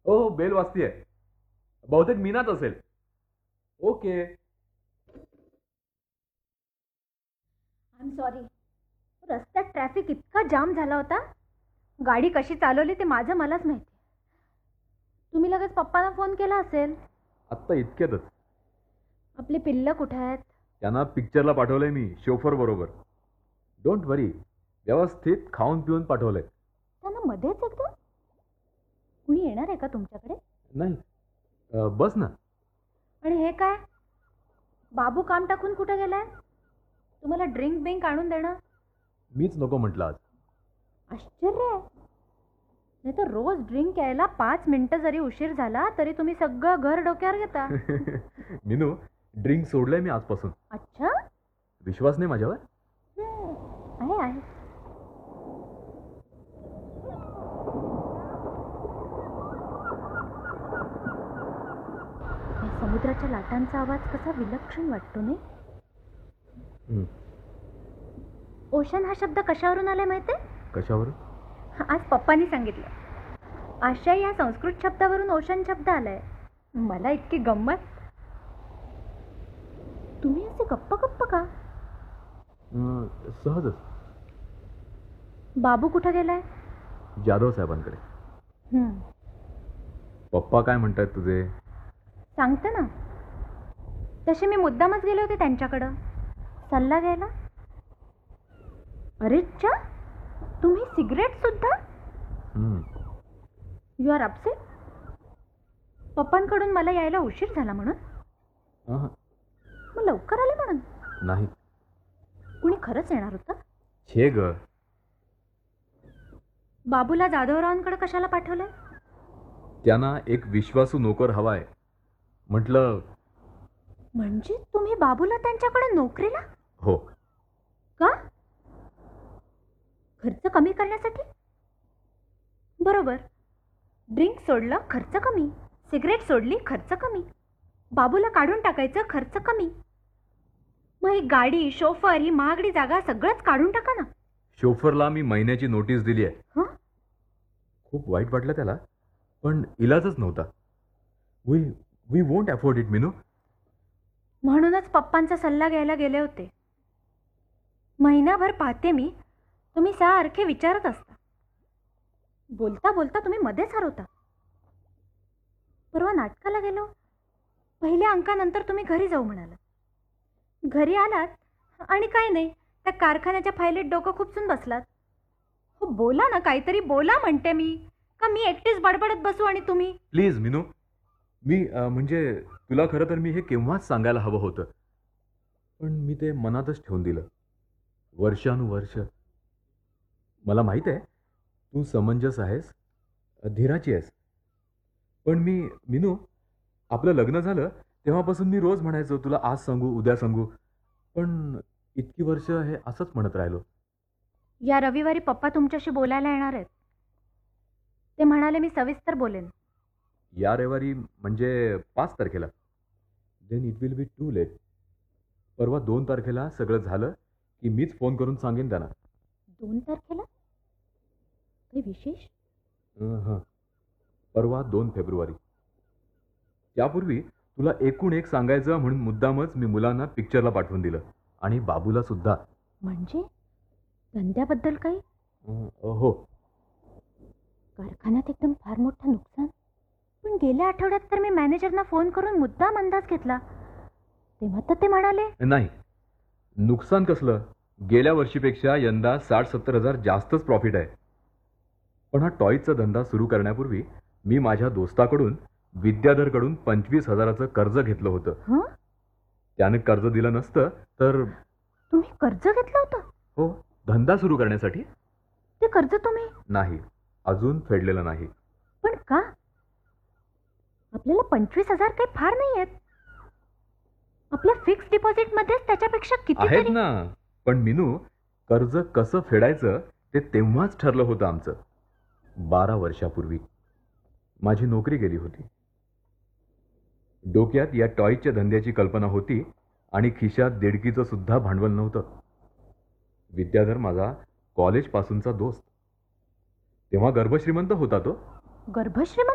ओ bell वाजतीये. बहुतेक मीनाच असेल. Okay. I am sorry. रस्त्यात ट्रॅफिक इतका जाम झाला होता. गाडी कशी चालवली ते माझं मलाच माहिती. तुम्ही लगेच पप्पांना फोन केला असेल. आत्ता इतक्यातच. आपली पिल्लं कुठे आहेत? त्यांना पिक्चरला पाठवलंय मी शोफर बरोबर. डोंट वरी. व्यवस्थित खाऊन पिऊन पाठवलंय. त्यांना मध्येच एकदम. कुणी येणार आहे का तुमच्याकडे? नाही. बस ना. आणि हे काय? बाबू काम टाकून कुठे गेलाय? तुम्हाला ड्रिंक बिंक आणून देणं? मीच नको म्हटलं आज. आश्चर्य आहे. नाही तर रोज ड्रिंक यायला 5 मिनिटं जरी उशीर झाला तरी तुम्ही सगळं घर डोक्यावर घेता. मिनू, ड्रिंक सोडलंय मी आजपासून. अच्छा. विश्वास नाही माझ्यावर? आहे आहे. या समुद्राच्या लाटांचा आवाज कसा विलक्षण वाटतो नाही? ओशन हा शब्द कशावरून आलाय माहितीये? कशावर? आज पप्पांनी सांगितलं. आशय या संस्कृत शब्दावरून ओशन शब्द आलाय. मला इतकी गंमत. तुम्ही असे गप्प गप्प का? सहजच. बाबू कुठं गेलाय? जाधव साहेबांकडे. पप्पा काय म्हणतायत तुझे? सांगते ना. तसे मी मुद्दामच गेले होते त्यांच्याकडं सल्ला घ्यायला. अरे च्या, तुम्ही सिगरेट सुद्धा? You R upset? पप्पांकडून मला यायला उशीर झाला म्हणून? मग लवकर आले म्हणून? नाही. कुणी खरंच येणार होतं? छे ग. बाबूला जाधवरावांकडे कशाला पाठवलंय? त्यांना एक विश्वासू नोकर हवाय म्हटलं. म्हणजे तुम्ही बाबूला त्यांच्याकडे नोकरीला? हो. का? खर्च कमी करण्यासाठी? बरोबर. ड्रिंक सोडलं, खर्च कमी. सिगरेट सोडली, खर्च कमी. बाबूला काढून टाकायचं, खर्च कमी. मग ही गाडी, शोफर, ही महागडी जागा सगळंच काढून टाका ना. शोफरला मी महिन्याची नोटीस दिली आहे. खूप वाईट वाटलं त्याला, पण इलाजच नव्हता. We won't afford it Minu. म्हणूनच पप्पांचा सल्ला घ्यायला गेले होते. महिनाभर पाहते मी, तुम्ही सारखे विचारत असता. बोलता बोलता तुम्ही मध्येच हरवता. परवा नाटकाला गेलो. पहिल्या अंकानंतर तुम्ही घरी जाऊ म्हणाला. घरी आलात आणि काय नाही, त्या कारखान्याच्या फायलीत डोकं खुपसून बसलात. हो बोला ना, काहीतरी बोला म्हणते मी. का मी एकटीच बडबडत बसू आणि तुम्ही? प्लीज मिनू. मी म्हणजे तुला खरं तर मी हे केव्हाच सांगायला हवं होतं, पण मी ते मनातच ठेवून दिलं. वर्षानुवर्ष. मला माहित आहे तू समंजस आहेस, धीराची आहेस. पण मिनू, आपलं लग्न झालं तेव्हापासून मी रोज म्हणायचो तुला आज सांगू उद्या सांगू, पण इतकी वर्ष हे असंच म्हणत राहिलो. या रविवारी पप्पा तुमच्याशी बोलायला येणार आहेत. ते म्हणाले मी सविस्तर बोलेन. या रविवारी म्हणजे 5 तारखेला? Then it will be to late. परवा 2 तारखेला सगळं झालं की मीच फोन करून सांगेन त्यांना. 2 तारखेला? काही विशेष? हां, परवा 2 फेब्रुवारी. त्यापूर्वी तुला एकूण एक सांगायचं म्हणून मुद्दामच मी मुलांना पिक्चरला पाठवून दिलं आणि बाबूला सुद्धा. म्हणजे धंद्याबद्दल काही? हो. कारखान्यात एकदम फार मोठं नुकसान. पण गेल्या आठवड्यात तर मी मॅनेजरना फोन करून मुद्दाम अंदाज घेतला. तेव्हा तर ते म्हणाले. नाही, नुकसान कसलं. गेल्या वर्षीपेक्षा यंदा 60-70 हजार जास्तच प्रॉफिट आहे. पण हा टॉयचा धंदा सुरू करण्यापूर्वी मी माझ्या दोस्ताकडून विद्याधरकडून 25,000चं कर्ज घेतलं होतं. त्याने कर्ज दिलं नसतं तर. तुम्ही कर्ज घेतलं होतं? हो, धंदा सुरू करण्यासाठी. ते कर्ज तुम्ही? नाही, अजून फेडलेलं नाही. पण का? आपल्याला 25,000 काही फार नाही आहेत. आपल्या फिक्स डिपॉझिट मध्येच त्याच्यापेक्षा किती आहेत ना. पण मिनू, कर्ज कसं फेडायचं ते तेव्हाच ठरलं होतं आमचं. 12 वर्षापूर्वी माझी नोकरी गेली होती. डोक्यात या टॉयच्या धंद्याची कल्पना होती आणि खिशात देडकीचं सुद्धा भांडवल नव्हतं. विद्याधर माझा कॉलेजपासूनचा दोस्त. तेव्हा गर्भश्रीमंत होता तो. गर्भश्रीमंत?